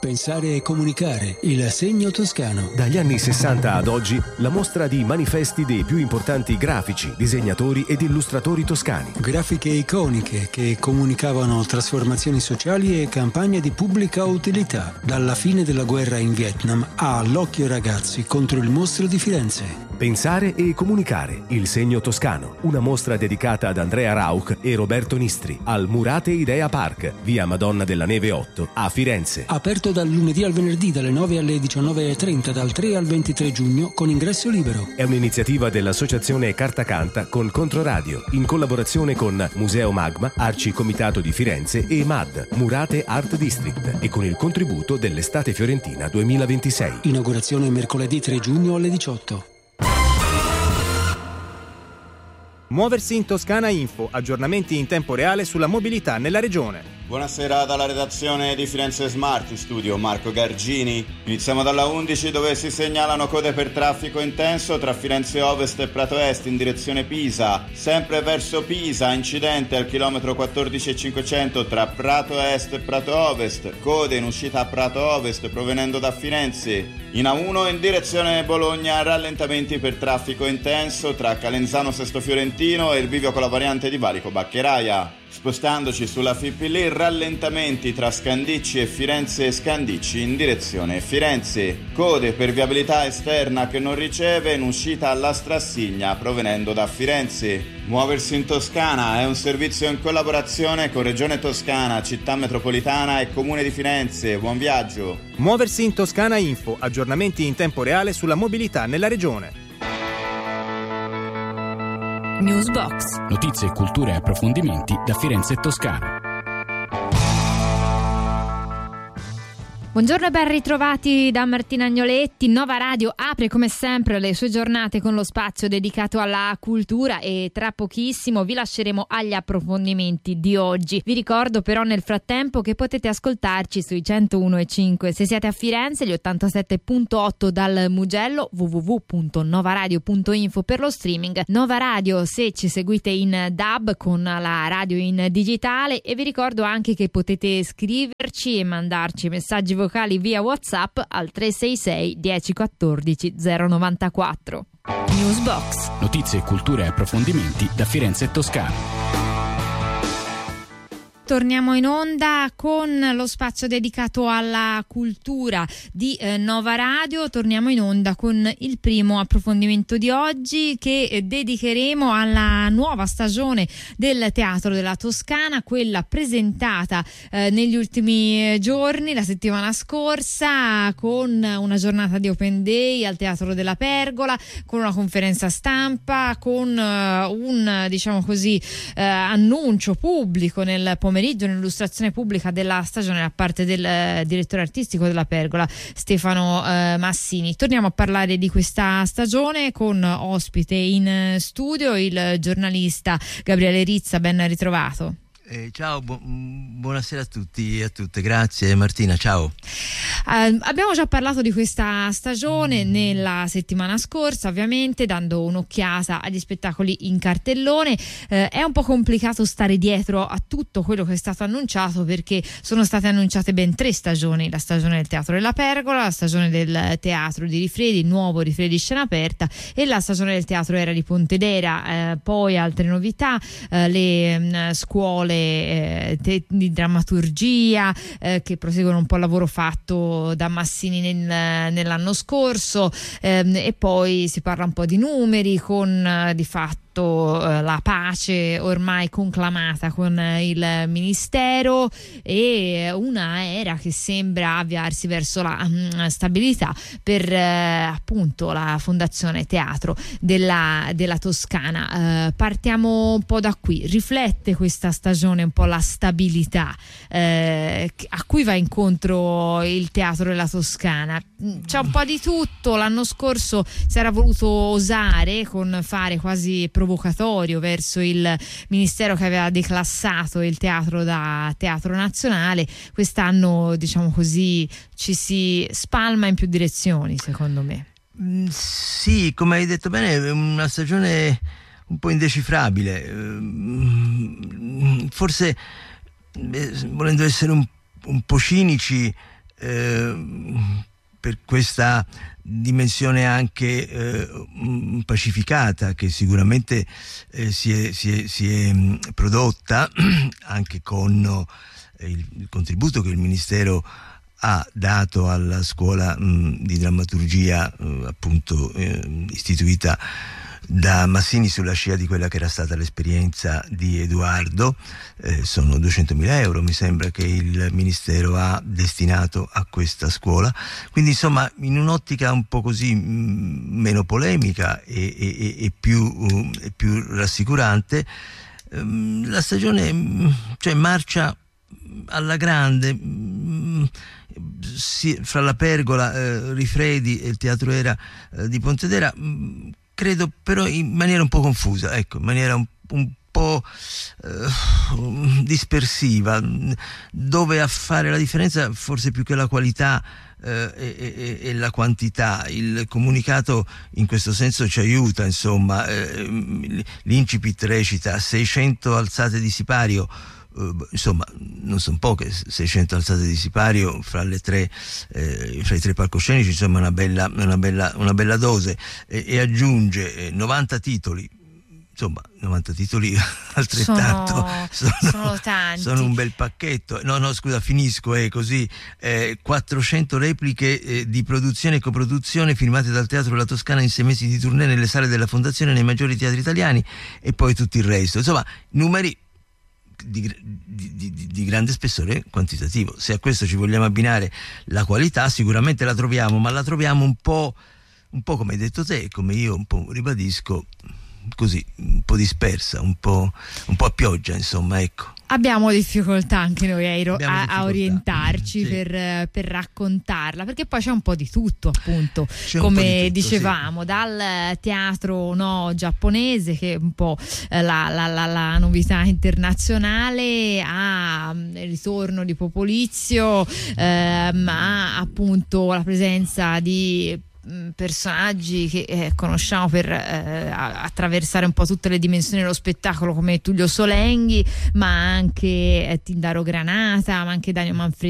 Pensare e comunicare, il segno toscano. Dagli anni 60 ad oggi, la mostra di manifesti dei più importanti grafici, disegnatori ed illustratori toscani. Grafiche iconiche che comunicavano trasformazioni sociali e campagne di pubblica utilità. Dalla fine della guerra in Vietnam a L'occhio ragazzi contro il mostro di Firenze. Pensare e comunicare, il segno toscano. Una mostra dedicata ad Andrea Rauch e Roberto Nistri al Murate Idea Park, via Madonna della Neve 8 a Firenze. Aperto dal lunedì al venerdì dalle 9 alle 19:30, dal 3 al 23 giugno con ingresso libero. È un'iniziativa dell'associazione Carta Canta con Controradio, in collaborazione con Museo Magma, Arci Comitato di Firenze e MAD, Murate Art District, e con il contributo dell'Estate Fiorentina 2026. Inaugurazione mercoledì 3 giugno alle 18. Muoversi in Toscana Info, aggiornamenti in tempo reale sulla mobilità nella regione. Buonasera dalla redazione di Firenze Smart, in studio Marco Gargini. Iniziamo dalla 11 dove si segnalano code per traffico intenso tra Firenze Ovest e Prato Est in direzione Pisa. Sempre verso Pisa, incidente al chilometro 14,500 tra Prato Est e Prato Ovest. Code in uscita a Prato Ovest provenendo da Firenze. In A1 in direzione Bologna, rallentamenti per traffico intenso tra Calenzano Sesto Fiorentino e il bivio con la variante di Valico Baccheraia. Spostandoci sulla Fipili, rallentamenti tra Scandicci e Firenze Scandicci in direzione Firenze. Code per viabilità esterna che non riceve in uscita alla Strassigna provenendo da Firenze. Muoversi in Toscana è un servizio in collaborazione con Regione Toscana, Città Metropolitana e Comune di Firenze. Buon viaggio! Muoversi in Toscana Info, aggiornamenti in tempo reale sulla mobilità nella regione. Newsbox. Notizie, cultura e approfondimenti da Firenze e Toscana. Buongiorno e ben ritrovati da Martina Agnoletti. Nova Radio apre come sempre le sue giornate con lo spazio dedicato alla cultura e tra pochissimo vi lasceremo agli approfondimenti di oggi. Vi ricordo però nel frattempo che potete ascoltarci sui 101.5 se siete a Firenze, gli 87.8 dal Mugello, www.novaradio.info per lo streaming, Nova Radio se ci seguite in DAB con la radio in digitale, e vi ricordo anche che potete scriverci e mandarci messaggi vocali via WhatsApp al 366 1014 094. Newsbox. Notizie, cultura e approfondimenti da Firenze e Toscana. Torniamo in onda con lo spazio dedicato alla cultura di Nova Radio. Torniamo in onda con il primo approfondimento di oggi che dedicheremo alla nuova stagione del Teatro della Toscana, quella presentata negli ultimi giorni, la settimana scorsa, con una giornata di Open Day al Teatro della Pergola, con una conferenza stampa, con un diciamo così annuncio pubblico nel pomeriggio, un'illustrazione pubblica della stagione da parte del direttore artistico della Pergola, Stefano Massini. Torniamo a parlare di questa stagione con ospite in studio il giornalista Gabriele Rizza. Ben ritrovato. Ciao, buonasera a tutti e a tutte, grazie Martina, ciao. Abbiamo già parlato di questa stagione nella settimana scorsa, ovviamente dando un'occhiata agli spettacoli in cartellone. È un po' complicato stare dietro a tutto quello che è stato annunciato, perché sono state annunciate ben 3 stagioni: la stagione del Teatro della Pergola, la stagione del Teatro di Rifredi, il nuovo Rifredi Scena Aperta, e la stagione del Teatro Era di Pontedera. Poi altre novità, le scuole di drammaturgia che proseguono un po' il lavoro fatto da Massini nell'anno scorso, e poi si parla un po' di numeri con di fatto la pace ormai conclamata con il Ministero e una era che sembra avviarsi verso la stabilità per appunto la Fondazione Teatro della Toscana. Partiamo un po' da qui. Riflette questa stagione un po' la stabilità a cui va incontro il Teatro della Toscana? C'è un po' di tutto. L'anno scorso si era voluto osare con fare quasi provocatorio verso il Ministero che aveva declassato il teatro da teatro nazionale. Quest'anno, diciamo così, ci si spalma in più direzioni, secondo me. Sì, come hai detto bene, è una stagione un po' indecifrabile. Forse, volendo essere un po' cinici, per questa dimensione anche pacificata che sicuramente si è prodotta anche con il contributo che il Ministero ha dato alla scuola di drammaturgia appunto istituita da Massini sulla scia di quella che era stata l'esperienza di Edoardo. Sono 200.000 euro mi sembra che il Ministero ha destinato a questa scuola, quindi insomma in un'ottica un po' così meno polemica e più rassicurante, la stagione marcia alla grande, fra la Pergola, Rifredi e il Teatro Era di Pontedera, credo però in maniera un po' confusa, ecco, in maniera un po' dispersiva, dove a fare la differenza forse più che la qualità e la quantità. Il comunicato in questo senso ci aiuta, insomma, l'incipit recita 600 alzate di sipario. Insomma, non sono poche, 600 alzate di sipario fra i tre palcoscenici, insomma una bella dose, e aggiunge 90 titoli. Insomma, 90 titoli altrettanto sono tanti. Sono un bel pacchetto. No, scusa, finisco, è così. 400 repliche di produzione e coproduzione firmate dal Teatro della Toscana in 6 mesi di tournée nelle sale della Fondazione, nei maggiori teatri italiani, e poi tutto il resto. Insomma, numeri di grande spessore quantitativo. Se a questo ci vogliamo abbinare la qualità, sicuramente la troviamo, ma la troviamo un po' come hai detto te, come io un po' ribadisco, così un po' dispersa, un po' a pioggia, insomma, ecco. Abbiamo difficoltà anche noi a orientarci, sì, per raccontarla, perché poi c'è un po' di tutto, appunto, come tutto, dicevamo, sì. Dal teatro giapponese, che è un po' la novità internazionale, a il ritorno di Popolizio, ma appunto la presenza di personaggi che conosciamo per attraversare un po' tutte le dimensioni dello spettacolo, come Tullio Solenghi, ma anche Tindaro Granata, ma anche Danio Manfredi